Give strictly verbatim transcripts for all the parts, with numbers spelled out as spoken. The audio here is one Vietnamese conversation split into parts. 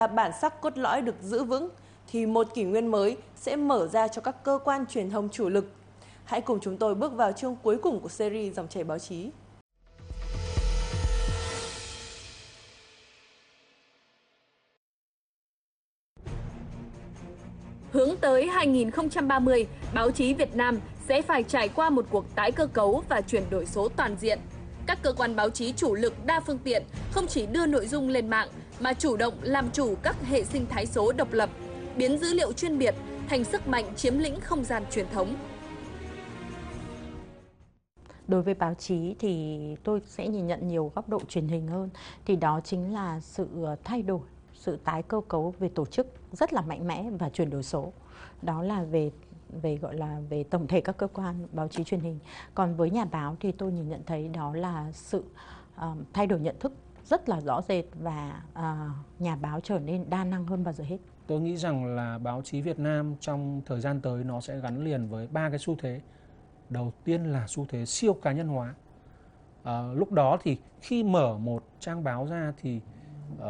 Bản sắc cốt lõi được giữ vững, thì một kỷ nguyên mới sẽ mở ra cho các cơ quan truyền thông chủ lực. Hãy cùng chúng tôi bước vào chương cuối cùng của series Dòng chảy báo chí. Hướng tới hai nghìn không trăm ba mươi, báo chí Việt Nam sẽ phải trải qua một cuộc tái cơ cấu và chuyển đổi số toàn diện. Các cơ quan báo chí chủ lực đa phương tiện không chỉ đưa nội dung lên mạng mà chủ động làm chủ các hệ sinh thái số độc lập, biến dữ liệu chuyên biệt thành sức mạnh chiếm lĩnh không gian truyền thống. Đối với báo chí thì tôi sẽ nhìn nhận nhiều góc độ truyền hình hơn, thì đó chính là sự thay đổi, sự tái cơ cấu về tổ chức rất là mạnh mẽ và chuyển đổi số. Đó là về về gọi là về tổng thể các cơ quan báo chí truyền hình. Còn với nhà báo thì tôi nhìn nhận thấy đó là sự uh, thay đổi nhận thức rất là rõ rệt và uh, nhà báo trở nên đa năng hơn bao giờ hết. Tôi nghĩ rằng là báo chí Việt Nam trong thời gian tới nó sẽ gắn liền với ba cái xu thế. Đầu tiên là xu thế siêu cá nhân hóa. À, lúc đó thì khi mở một trang báo ra thì uh,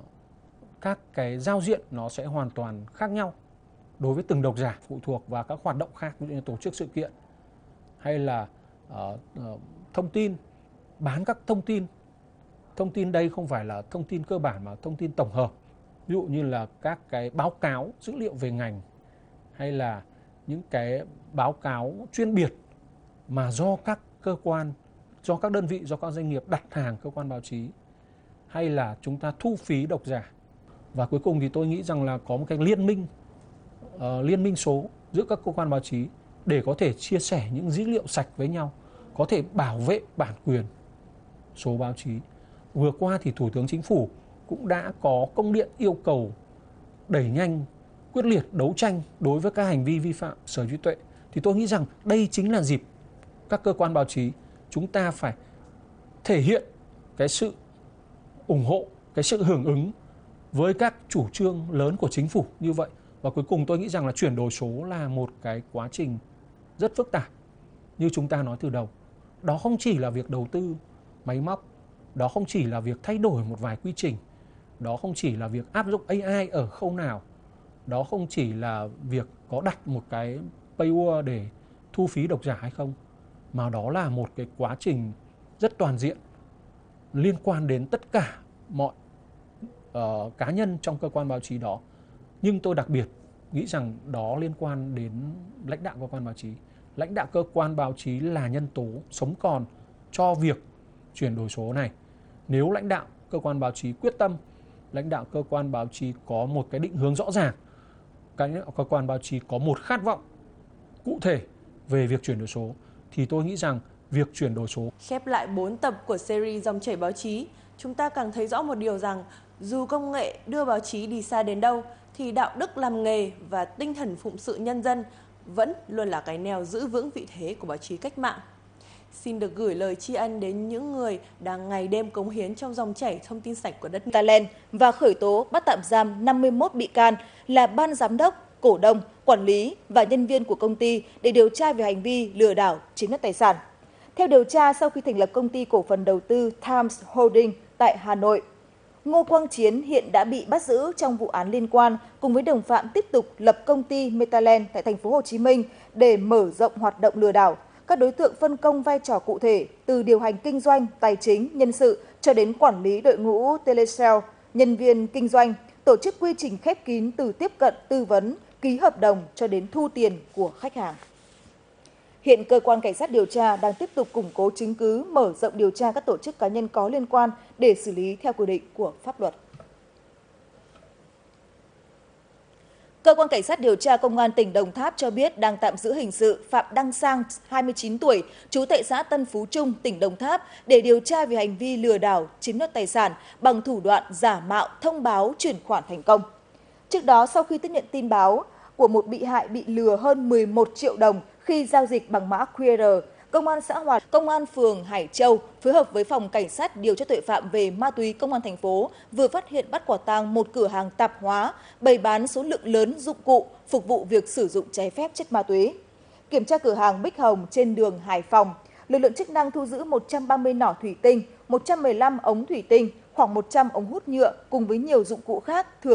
các cái giao diện nó sẽ hoàn toàn khác nhau đối với từng độc giả, phụ thuộc vào các hoạt động khác, ví dụ như tổ chức sự kiện hay là uh, uh, thông tin, bán các thông tin. Thông tin đây không phải là thông tin cơ bản mà thông tin tổng hợp. Ví dụ như là các cái báo cáo dữ liệu về ngành hay là những cái báo cáo chuyên biệt mà do các cơ quan, do các đơn vị, do các doanh nghiệp đặt hàng cơ quan báo chí, hay là chúng ta thu phí độc giả. Và cuối cùng thì tôi nghĩ rằng là có một cái liên minh, uh, liên minh số giữa các cơ quan báo chí để có thể chia sẻ những dữ liệu sạch với nhau, có thể bảo vệ bản quyền số báo chí. Vừa qua thì Thủ tướng Chính phủ cũng đã có công điện yêu cầu đẩy nhanh, quyết liệt đấu tranh đối với các hành vi vi phạm sở hữu trí tuệ. Thì tôi nghĩ rằng đây chính là dịp các cơ quan báo chí chúng ta phải thể hiện cái sự ủng hộ, cái sự hưởng ứng với các chủ trương lớn của chính phủ như vậy. Và cuối cùng tôi nghĩ rằng là chuyển đổi số là một cái quá trình rất phức tạp như chúng ta nói từ đầu. Đó không chỉ là việc đầu tư máy móc, đó không chỉ là việc thay đổi một vài quy trình, đó không chỉ là việc áp dụng a i ở khâu nào, đó không chỉ là việc có đặt một cái paywall để thu phí độc giả hay không, mà đó là một cái quá trình rất toàn diện liên quan đến tất cả mọi uh, cá nhân trong cơ quan báo chí đó. Nhưng tôi đặc biệt nghĩ rằng đó liên quan đến lãnh đạo cơ quan báo chí. Lãnh đạo cơ quan báo chí là nhân tố sống còn cho việc chuyển đổi số này. Nếu lãnh đạo cơ quan báo chí quyết tâm, lãnh đạo cơ quan báo chí có một cái định hướng rõ ràng, lãnh đạo cơ quan báo chí có một khát vọng cụ thể về việc chuyển đổi số, thì tôi nghĩ rằng việc chuyển đổi số. Khép lại bốn tập của series Dòng chảy báo chí, chúng ta càng thấy rõ một điều rằng dù công nghệ đưa báo chí đi xa đến đâu, thì đạo đức làm nghề và tinh thần phụng sự nhân dân vẫn luôn là cái neo giữ vững vị thế của báo chí cách mạng. Xin được gửi lời tri ân đến những người đang ngày đêm cống hiến trong dòng chảy thông tin sạch của đất Talent và khởi tố bắt tạm giam năm mươi mốt bị can là ban giám đốc, cổ đông, quản lý và nhân viên của công ty để điều tra về hành vi lừa đảo chiếm đoạt tài sản. Theo điều tra, sau khi thành lập công ty cổ phần đầu tư Times Holding tại Hà Nội, Ngô Quang Chiến hiện đã bị bắt giữ trong vụ án liên quan, cùng với đồng phạm tiếp tục lập công ty Metaland tại thành phố Hồ Chí Minh để mở rộng hoạt động lừa đảo. Các đối tượng phân công vai trò cụ thể từ điều hành kinh doanh, tài chính, nhân sự cho đến quản lý đội ngũ telesale, nhân viên kinh doanh, tổ chức quy trình khép kín từ tiếp cận, tư vấn, ký hợp đồng cho đến thu tiền của khách hàng. Hiện cơ quan cảnh sát điều tra đang tiếp tục củng cố chứng cứ, mở rộng điều tra các tổ chức cá nhân có liên quan để xử lý theo quy định của pháp luật. Cơ quan Cảnh sát điều tra Công an tỉnh Đồng Tháp cho biết đang tạm giữ hình sự Phạm Đăng Sang, hai mươi chín tuổi, trú tại xã Tân Phú Trung, tỉnh Đồng Tháp để điều tra về hành vi lừa đảo chiếm đoạt tài sản bằng thủ đoạn giả mạo thông báo chuyển khoản thành công. Trước đó, sau khi tiếp nhận tin báo của một bị hại bị lừa hơn mười một triệu đồng khi giao dịch bằng mã quy rờ, Công an xã Hòa, Công an phường Hải Châu phối hợp với Phòng Cảnh sát điều tra tội phạm về ma túy Công an thành phố vừa phát hiện bắt quả tang một cửa hàng tạp hóa bày bán số lượng lớn dụng cụ phục vụ việc sử dụng trái phép chất ma túy. Kiểm tra cửa hàng Bích Hồng trên đường Hải Phòng, lực lượng chức năng thu giữ một trăm ba mươi nỏ thủy tinh, một trăm mười lăm ống thủy tinh, khoảng một trăm ống hút nhựa cùng với nhiều dụng cụ khác thường